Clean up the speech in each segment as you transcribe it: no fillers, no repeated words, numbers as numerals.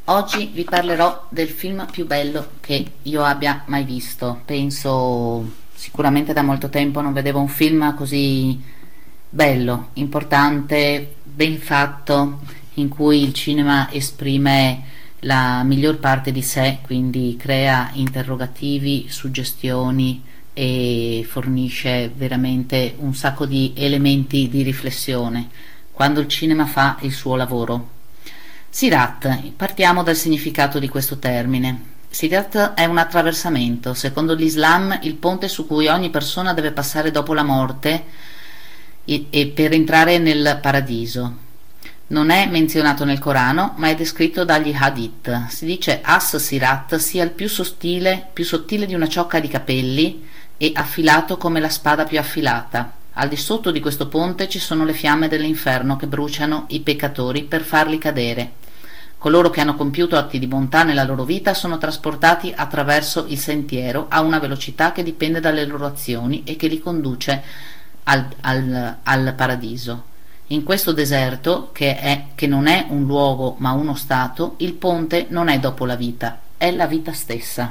Oggi vi parlerò del film più bello che io abbia mai visto. Penso sicuramente da molto tempo non vedevo un film così bello, importante, ben fatto, in cui il cinema esprime la miglior parte di sé, quindi crea interrogativi, suggestioni e fornisce veramente un sacco di elementi di riflessione quando il cinema fa il suo lavoro. Sirat, partiamo dal significato di questo termine. Sirat è un attraversamento, secondo l'Islam il ponte su cui ogni persona deve passare dopo la morte e per entrare nel paradiso. Non è menzionato nel Corano, ma è descritto dagli Hadith. Si dice As-Sirat sia il più sottile di una ciocca di capelli e affilato come la spada più affilata. Al di sotto di questo ponte ci sono le fiamme dell'inferno che bruciano i peccatori per farli cadere. Coloro che hanno compiuto atti di bontà nella loro vita sono trasportati attraverso il sentiero a una velocità che dipende dalle loro azioni e che li conduce al paradiso. In questo deserto, che non è un luogo ma uno stato, il ponte non è dopo la vita, è la vita stessa.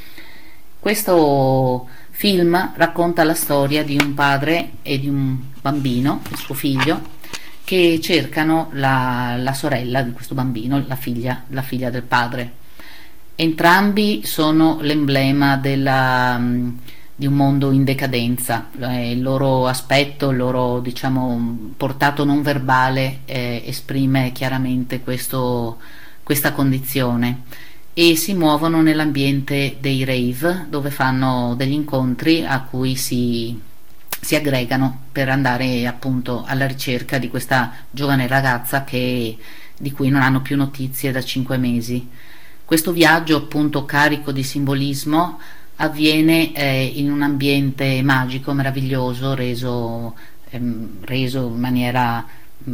Questo film racconta la storia di un padre e di un bambino, il suo figlio, che cercano la sorella di questo bambino, la figlia del padre. Entrambi sono l'emblema di un mondo in decadenza. Il loro aspetto, il loro portato non verbale esprime chiaramente questa condizione, e si muovono nell'ambiente dei rave, dove fanno degli incontri a cui si aggregano per andare appunto alla ricerca di questa giovane ragazza di cui non hanno più notizie da 5 mesi. Questo viaggio, appunto carico di simbolismo, avviene in un ambiente magico, meraviglioso, reso in maniera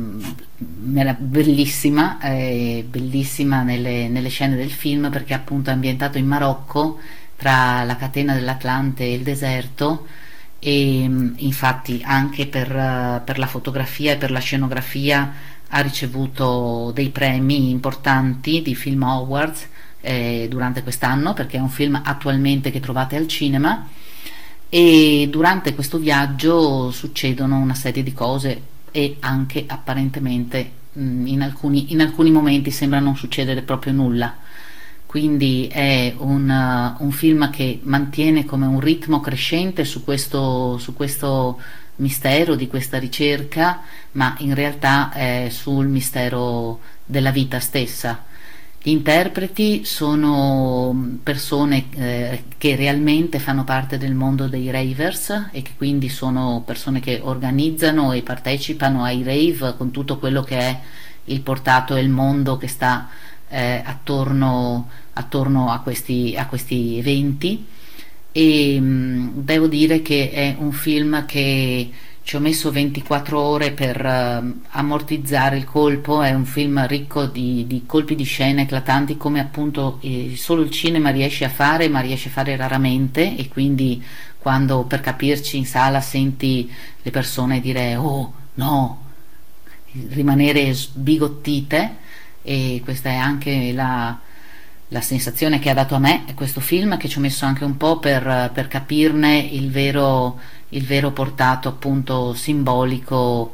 bellissima, bellissima nelle scene del film, perché appunto è ambientato in Marocco, tra la catena dell'Atlante e il deserto, e infatti anche per la fotografia e per la scenografia ha ricevuto dei premi importanti di Film Awards durante quest'anno, perché è un film attualmente che trovate al cinema. E durante questo viaggio succedono una serie di cose, e anche apparentemente in alcuni momenti sembra non succedere proprio nulla. Quindi è un film che mantiene come un ritmo crescente su questo mistero di questa ricerca, ma in realtà è sul mistero della vita stessa. Gli interpreti sono persone che realmente fanno parte del mondo dei ravers, e che quindi sono persone che organizzano e partecipano ai rave, con tutto quello che è il portato e il mondo che sta attorno a questi eventi. E devo dire che è un film che ci ho messo 24 ore per ammortizzare il colpo. È un film ricco di colpi di scena eclatanti, come appunto solo il cinema riesce a fare, ma riesce a fare raramente. E quindi quando, per capirci, in sala senti le persone dire "oh no", rimanere sbigottite, e questa è anche la sensazione che ha dato a me questo film, che ci ho messo anche un po' per capirne il vero portato, appunto simbolico,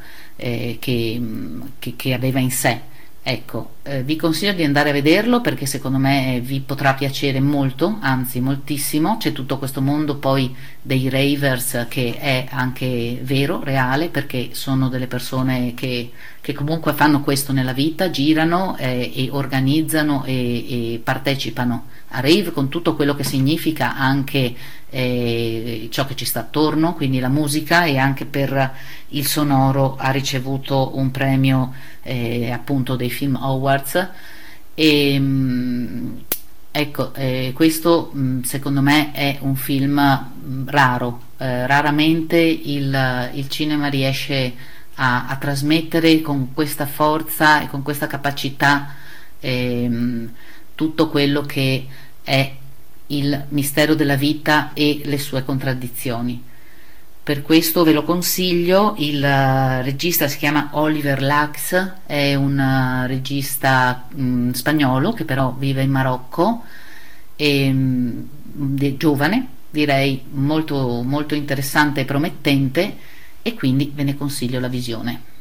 che aveva in sé. Ecco, vi consiglio di andare a vederlo, perché secondo me vi potrà piacere molto, anzi moltissimo. C'è tutto questo mondo poi dei ravers, che è anche vero, reale, perché sono delle persone che comunque fanno questo nella vita, girano e organizzano e partecipano a rave, con tutto quello che significa anche ciò che ci sta attorno, quindi la musica, e anche per il sonoro ha ricevuto un premio appunto dei Film Awards. E ecco, questo secondo me è un film raro. Raramente il cinema riesce a trasmettere con questa forza e con questa capacità tutto quello che è il mistero della vita e le sue contraddizioni. per questo ve lo consiglio. Il regista si chiama Oliver Lax, è un regista spagnolo che però vive in Marocco, e, giovane, direi molto, molto interessante e promettente, e quindi ve ne consiglio la visione.